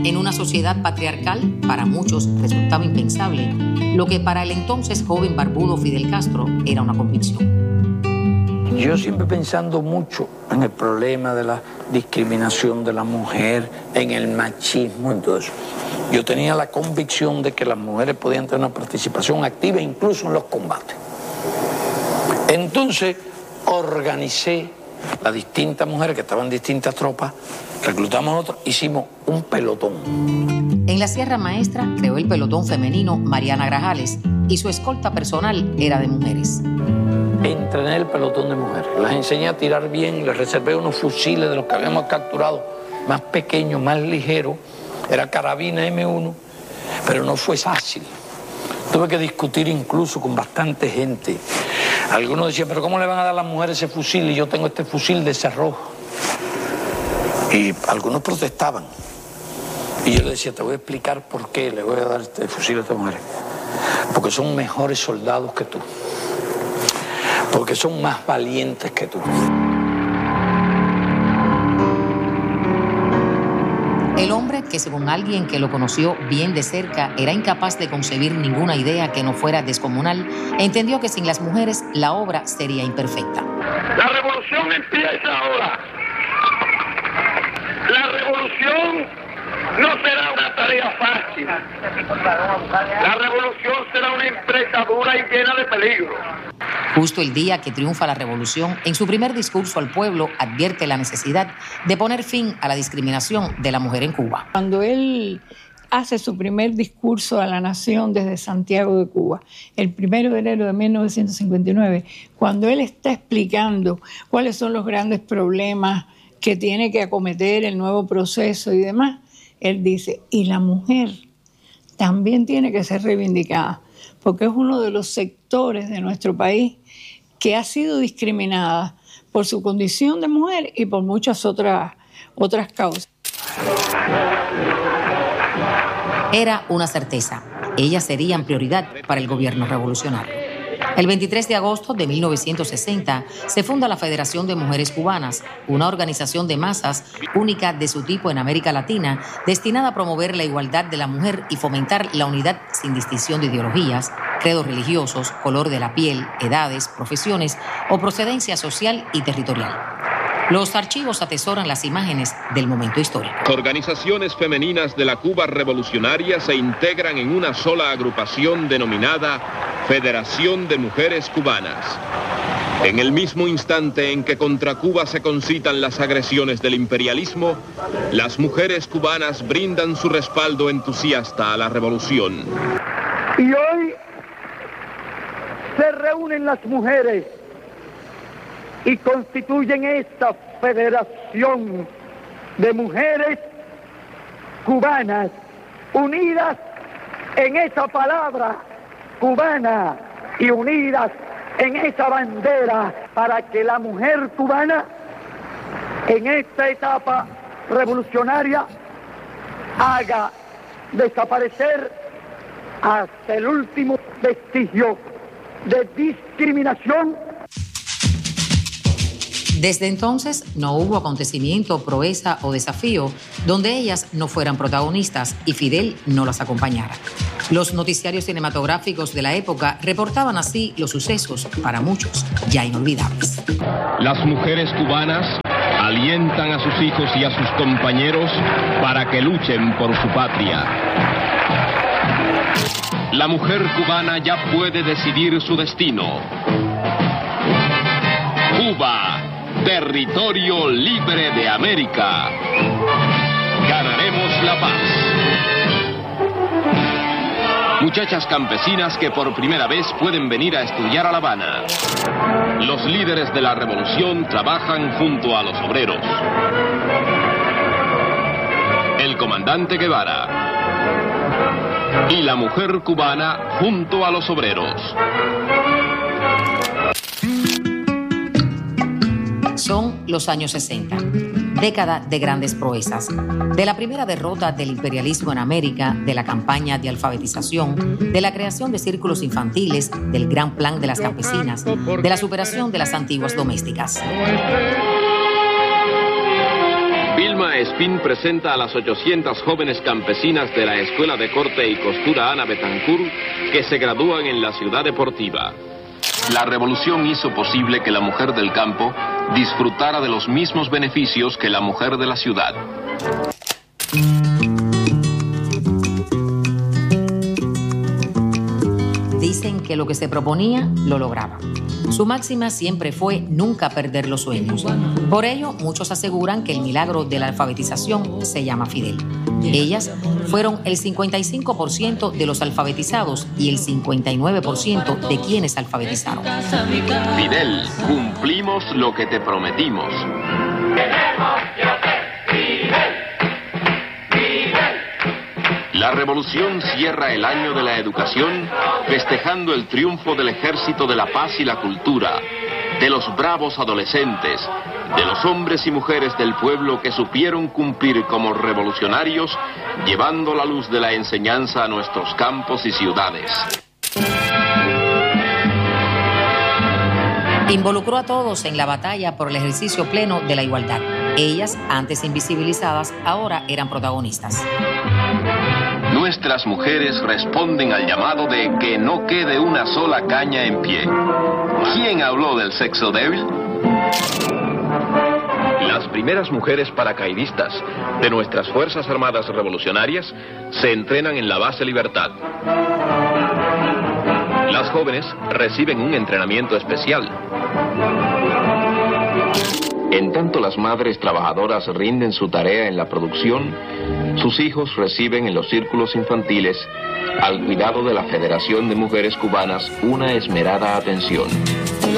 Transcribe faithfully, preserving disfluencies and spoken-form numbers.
En una sociedad patriarcal, para muchos resultaba impensable, lo que para el entonces joven barbudo Fidel Castro era una convicción. Yo siempre pensando mucho en el problema de la discriminación de la mujer, en el machismo, en todo eso. Yo tenía la convicción de que las mujeres podían tener una participación activa incluso en los combates. Entonces organicé las distintas mujeres que estaban en distintas tropas, reclutamos otros, hicimos un pelotón. En la Sierra Maestra creó el pelotón femenino Mariana Grajales y su escolta personal era de mujeres. Entrené el pelotón de mujeres, las enseñé a tirar bien, les reservé unos fusiles de los que habíamos capturado, más pequeños, más ligeros, era carabina eme uno, pero no fue fácil. Tuve que discutir incluso con bastante gente. Algunos decían, pero ¿cómo le van a dar a las mujeres ese fusil? Y yo tengo este fusil de cerrojo. Y algunos protestaban. Y yo les decía, te voy a explicar por qué le voy a dar este fusil a estas mujeres. Porque son mejores soldados que tú. Porque son más valientes que tú. El hombre, que según alguien que lo conoció bien de cerca, era incapaz de concebir ninguna idea que no fuera descomunal, entendió que sin las mujeres la obra sería imperfecta. La revolución empieza ahora. La revolución no será una tarea fácil. La revolución será una empresa dura y llena de peligro. Justo el día que triunfa la revolución, en su primer discurso al pueblo advierte la necesidad de poner fin a la discriminación de la mujer en Cuba. Cuando él hace su primer discurso a la nación desde Santiago de Cuba, el primero de enero de mil novecientos cincuenta y nueve, cuando él está explicando cuáles son los grandes problemas que tiene que acometer el nuevo proceso y demás, él dice, y la mujer también tiene que ser reivindicada, porque es uno de los sectores de nuestro país que ha sido discriminada por su condición de mujer y por muchas otras, otras causas. Era una certeza. Ellas serían prioridad para el gobierno revolucionario. El veintitrés de agosto de mil novecientos sesenta se funda la Federación de Mujeres Cubanas, una organización de masas única de su tipo en América Latina, destinada a promover la igualdad de la mujer y fomentar la unidad sin distinción de ideologías, credos religiosos, color de la piel, edades, profesiones o procedencia social y territorial. Los archivos atesoran las imágenes del momento histórico. Organizaciones femeninas de la Cuba revolucionaria se integran en una sola agrupación denominada Federación de Mujeres Cubanas. En el mismo instante en que contra Cuba se concitan las agresiones del imperialismo, las mujeres cubanas brindan su respaldo entusiasta a la revolución. Y hoy se reúnen las mujeres y constituyen esta Federación de Mujeres Cubanas, unidas en esa palabra cubana y unidas en esa bandera, para que la mujer cubana en esta etapa revolucionaria haga desaparecer hasta el último vestigio de discriminación. Desde entonces no hubo acontecimiento, proeza o desafío donde ellas no fueran protagonistas y Fidel no las acompañara. Los noticiarios cinematográficos de la época reportaban así los sucesos, para muchos, ya inolvidables. Las mujeres cubanas alientan a sus hijos y a sus compañeros para que luchen por su patria. La mujer cubana ya puede decidir su destino. Cuba, territorio libre de América. Ganaremos la paz. Muchachas campesinas que por primera vez pueden venir a estudiar a La Habana. Los líderes de la revolución trabajan junto a los obreros. El comandante Guevara y la mujer cubana junto a los obreros. Son los años sesenta, década de grandes proezas. De la primera derrota del imperialismo en América, de la campaña de alfabetización, de la creación de círculos infantiles, del gran plan de las campesinas, de la superación de las antiguas domésticas. Vilma Espín presenta a las ochocientas jóvenes campesinas de la Escuela de Corte y Costura Ana Betancourt que se gradúan en la ciudad deportiva. La revolución hizo posible que la mujer del campo disfrutara de los mismos beneficios que la mujer de la ciudad. Dicen que lo que se proponía lo lograba. Su máxima siempre fue nunca perder los sueños. Por ello, muchos aseguran que el milagro de la alfabetización se llama Fidel. Ellas fueron el cincuenta y cinco por ciento de los alfabetizados y el cincuenta y nueve por ciento de quienes alfabetizaron. Fidel, cumplimos lo que te prometimos. La revolución cierra el año de la educación festejando el triunfo del Ejército de la Paz y la Cultura, de los bravos adolescentes, de los hombres y mujeres del pueblo que supieron cumplir como revolucionarios, llevando la luz de la enseñanza a nuestros campos y ciudades. Involucró a todos en la batalla por el ejercicio pleno de la igualdad. Ellas, antes invisibilizadas, ahora eran protagonistas. Nuestras mujeres responden al llamado de que no quede una sola caña en pie. ¿Quién habló del sexo débil? Las primeras mujeres paracaidistas de nuestras Fuerzas Armadas Revolucionarias se entrenan en la base Libertad. Las jóvenes reciben un entrenamiento especial. En tanto las madres trabajadoras rinden su tarea en la producción, sus hijos reciben en los círculos infantiles, al cuidado de la Federación de Mujeres Cubanas, una esmerada atención.